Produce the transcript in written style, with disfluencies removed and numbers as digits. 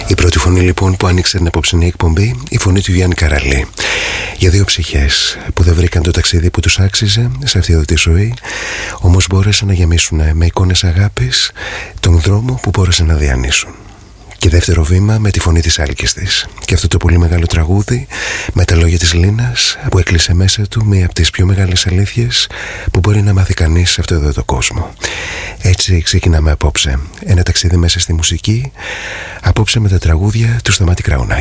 Η πρώτη φωνή λοιπόν που άνοιξε την απόψινή εκπομπή, η φωνή του Γιάννη Καραλή. Για δύο ψυχές που δεν βρήκαν το ταξίδι που τους άξιζε σε αυτή εδώ τη ζωή, όμως μπόρεσαν να γεμίσουν με εικόνες αγάπης τον δρόμο που μπόρεσαν να διανύσουν. Και δεύτερο βήμα με τη φωνή της άλκης της. Και αυτό το πολύ μεγάλο τραγούδι με τα λόγια της Λίνας που έκλεισε μέσα του μία από τις πιο μεγάλες αλήθειες που μπορεί να μάθει κανείς σε αυτό εδώ το κόσμο. Έτσι ξεκινάμε απόψε ένα ταξίδι μέσα στη μουσική, απόψε με τα τραγούδια του Σταμάτη Κραουνάκη.